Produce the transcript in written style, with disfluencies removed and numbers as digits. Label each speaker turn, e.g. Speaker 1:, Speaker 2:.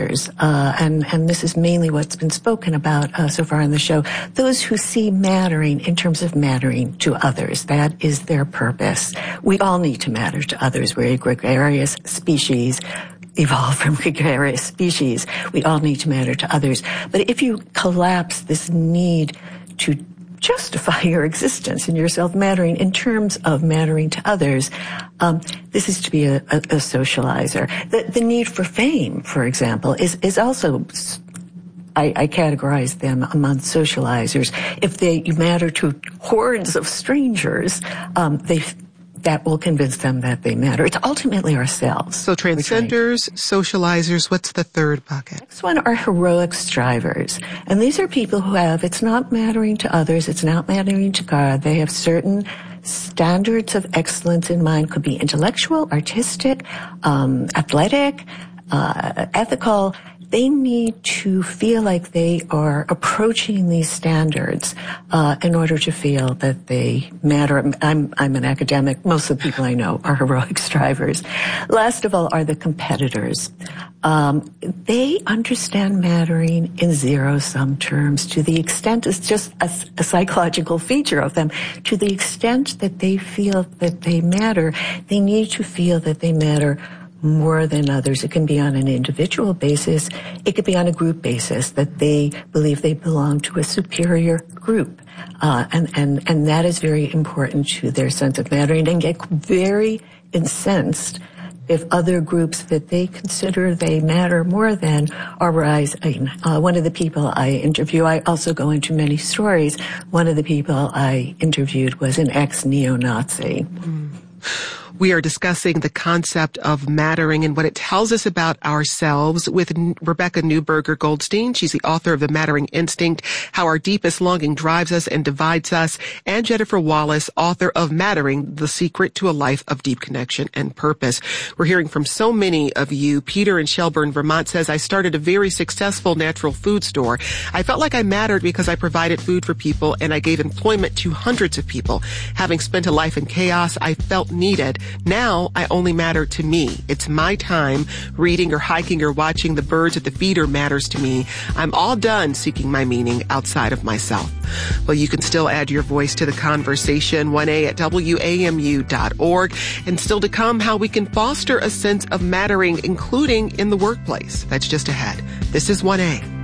Speaker 1: others, and this is mainly what's been spoken about so far in the show, those who see mattering in terms of mattering to others. That is their purpose. We all need to matter to others. We're a gregarious species, evolved from gregarious species. We all need to matter to others. But if you collapse this need to justify your existence and yourself mattering in terms of mattering to others, this is to be a socializer. The need for fame, for example, is also, I categorize them among socializers. If you matter to hordes of strangers, that will convince them that they matter. It's ultimately ourselves.
Speaker 2: So transcenders, socializers, what's the third bucket?
Speaker 1: Next one are heroic strivers. And these are people who it's not mattering to others, it's not mattering to God. They have certain standards of excellence in mind. Could be intellectual, artistic, athletic, ethical. They need to feel like they are approaching these standards in order to feel that they matter. I'm an academic. Most of the people I know are heroic strivers. Last of all are the competitors. They understand mattering in zero-sum terms to the extent it's just a psychological feature of them. To the extent that they feel that they matter, they need to feel that they matter more than others. It can be on an individual basis. It could be on a group basis, that they believe they belong to a superior group. And that is very important to their sense of mattering, and get very incensed if other groups that they consider they matter more than are rising. One of the people I interview, I also go into many stories. One of the people I interviewed was an ex-neo-Nazi.
Speaker 2: We are discussing the concept of mattering and what it tells us about ourselves with Rebecca Neuberger Goldstein. She's the author of The Mattering Instinct, How Our Deepest Longing Drives Us and Divides Us, and Jennifer Wallace, author of Mattering, The Secret to a Life of Deep Connection and Purpose. We're hearing from so many of you. Peter in Shelburne, Vermont says, I started a very successful natural food store. I felt like I mattered because I provided food for people and I gave employment to hundreds of people. Having spent a life in chaos, I felt needed. Now I only matter to me. It's my time. Reading or hiking or watching the birds at the feeder matters to me. I'm all done seeking my meaning outside of myself. Well, you can still add your voice to the conversation, 1a@wamu.org. And still to come, how we can foster a sense of mattering, including in the workplace. That's just ahead. This is 1A.